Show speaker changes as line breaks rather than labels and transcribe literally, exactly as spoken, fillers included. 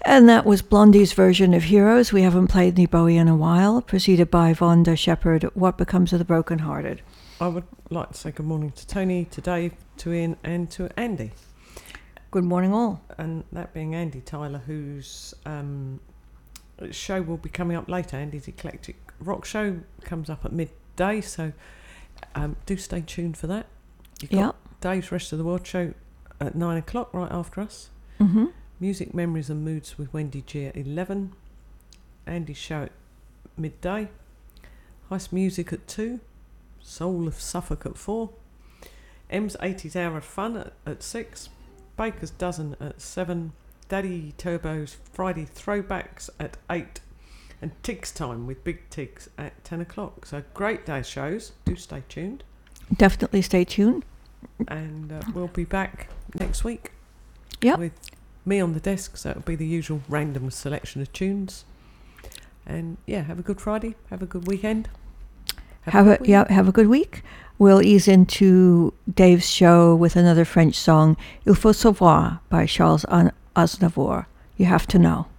And that was Blondie's version of Heroes. We haven't played any Bowie in a while. Preceded by Vonda Shepherd, What Becomes of the Brokenhearted.
I would like to say good morning to Tony, to Dave, to Ian and to Andy.
Good morning all.
And that being Andy Tyler, whose um, show will be coming up later. Andy's Eclectic Rock Show comes up at midday, so um, do stay tuned for that. You've got
Yep.
Dave's Rest of the World show at nine o'clock right after us.
Mm-hmm.
Music, Memories and Moods with Wendy G at eleven. Andy's show at midday. Heist Music at two. Soul of Suffolk at four. M's eighties Hour of Fun at, at six. Baker's Dozen at seven. Daddy Turbo's Friday Throwbacks at eight. And Tiggs Time with Big Tiggs at ten o'clock. So great day shows. Do stay tuned.
Definitely stay tuned.
And uh, we'll be back next week.
Yep.
With me on the desk, so it'll be the usual random selection of tunes. And yeah, have a good Friday. Have a good weekend.
Have a, yeah, have a good week. We'll ease into Dave's show with another French song, Il faut savoir by Charles Aznavour. You have to know.